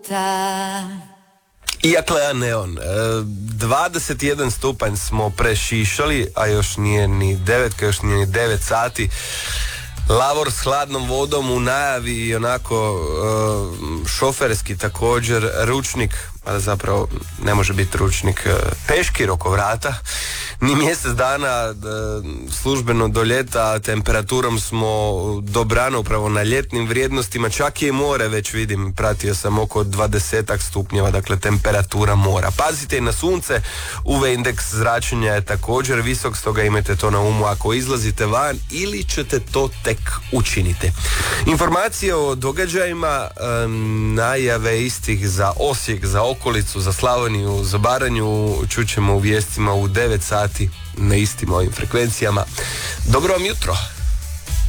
puta. Iako je neon, 21 stupanj smo prešišali, a još nije ni 9, još nije ni 9 sati. Lavor s hladnom vodom u najavi i onako šoferski također, ručnik, a zapravo ne može biti ručnik, teški rokovrata, ni mjesec dana službeno do ljeta, temperaturom smo dobrano upravo na ljetnim vrijednostima, čak i more već vidim, pratio sam oko 20 stupnjeva, dakle temperatura mora. Pazite i na sunce, UV indeks zračenja je također visok, stoga imajte to na umu ako izlazite van ili ćete to tek učiniti. Informacije o događajima, najave istih za Osijek, za okolicu, za Slavoniju, za Baranju čućemo u vijestima u 9 sati na istim ovim frekvencijama. Dobro vam jutro!